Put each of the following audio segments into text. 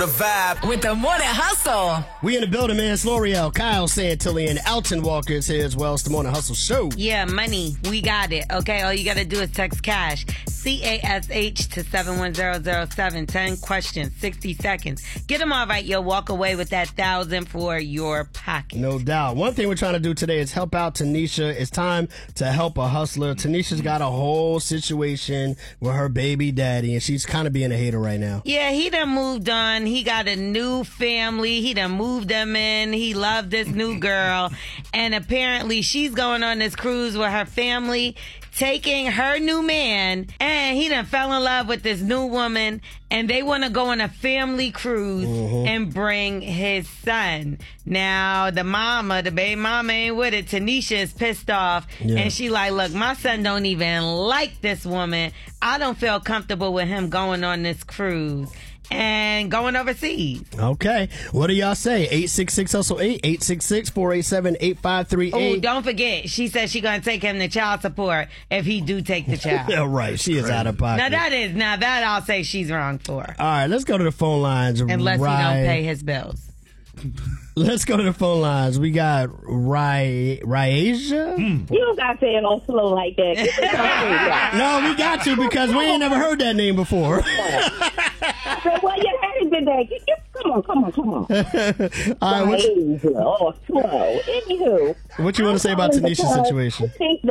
The vibe with the Morning Hustle. We in the building, man. It's L'Oreal, Kyle Santilli, and Alton Walker is here as well. It's the Morning Hustle Show. Yeah, money. We got it. Okay, all you got to do is text CASH, CASH to 71007. 10 questions, 60 seconds. Get them all right. You'll walk away with that $1,000 for your pocket. No doubt. One thing we're trying to do today is help out Tanisha. It's time to help a hustler. Tanisha's got a whole situation with her baby daddy, and she's kind of being a hater right now. Yeah, he done moved on. He got a new family. He done moved them in. He loved this new girl. And apparently she's going on this cruise with her family, taking her new man, and he done fell in love with this new woman, and they want to go on a family cruise and bring his son. Now, the baby mama ain't with it. Tanisha is pissed off, and she like, look, my son don't even like this woman. I don't feel comfortable with him going on this cruise and going overseas. Okay. What do y'all say? 866-HUSTLE-8, 866-487-8538. Oh, don't forget, she said she gonna take him to child support if he do take the child. Yeah, right. She is out of pocket. Now that I'll say she's wrong for. All right, let's go to the phone lines. Unless he don't pay his bills. Let's go to the phone lines. We got Ryasia. You don't got to say it all slow like that. No, we got to because we ain't never heard that name before. So, well, you heard it today. Come on. All right, slow. Anywho. What you want to say about Tanisha's situation?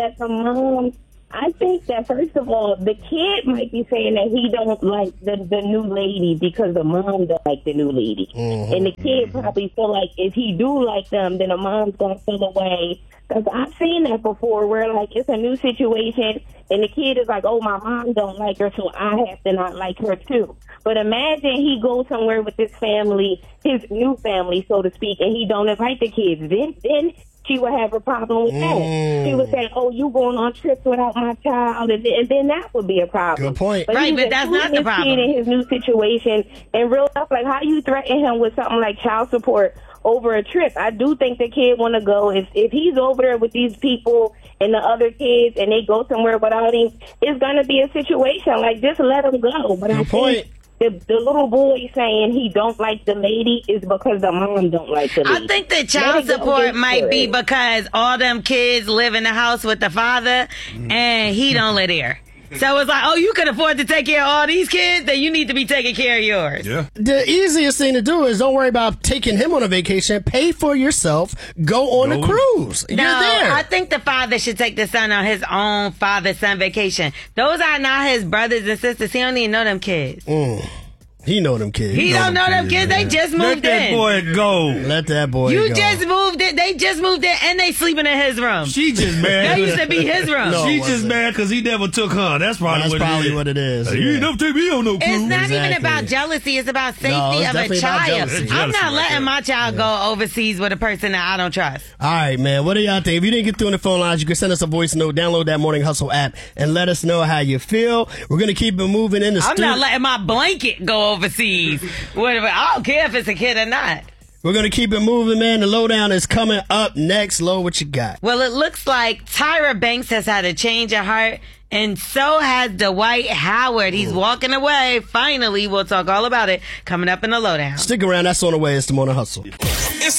I think that first of all, the kid might be saying that he don't like the new lady because the mom don't like the new lady. And the kid probably feel like if he do like them, then the mom's going to feel away. Because I've seen that before where, like, it's a new situation and the kid is like, oh, my mom don't like her, so I have to not like her too. But imagine he goes somewhere with his family, his new family, so to speak, and he don't invite the kids. Then she would have a problem with that. She would say, oh, you going on trips without my child, and then that would be a problem. Good point. But that's not the problem. Kid in his new situation, and real stuff, like how you threaten him with something like child support over a trip. I do think the kid want to go. If he's over there with these people and the other kids and they go somewhere without him, it's going to be a situation. Like, just let him go. But Good point. The little boy saying he don't like the lady is because the mom don't like the lady. I think the child support might be because all them kids live in the house with the father and he don't live there. So it's like, oh, you can afford to take care of all these kids, then you need to be taking care of yours. Yeah. The easiest thing to do is don't worry about taking him on a vacation. Pay for yourself. Go on a cruise. You're there. I think the father should take the son on his own father-son vacation. Those are not his brothers and sisters. He don't even know them kids. He know them kids. He don't know them kids. They just moved in. Let that boy go. Let that boy go. You just moved in. They just moved in, and they sleeping in his room. She just mad. That used to be his room. No, She just mad because he never took her. That's probably what it is. You ain't never take me on no cruise. It's not even about jealousy. It's about safety of a child. I'm not letting my child go overseas with a person that I don't trust. All right, man. What do y'all think? If you didn't get through on the phone lines, you can send us a voice note. Download that Morning Hustle app and let us know how you feel. We're going to keep it moving in the I'm studio. not letting my blanket go overseas. Whatever. I don't care if it's a kid or not. We're going to keep it moving, man. The lowdown is coming up next. Lo, what you got? Well, it looks like Tyra Banks has had a change of heart, and so has Dwight Howard. He's walking away. Finally, we'll talk all about it coming up in the lowdown. Stick around. That's on the way. It's the Morning Hustle. It's